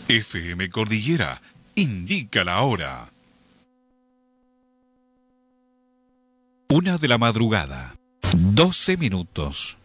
FM Cordillera indica la hora. 1 de la madrugada, 12 minutos.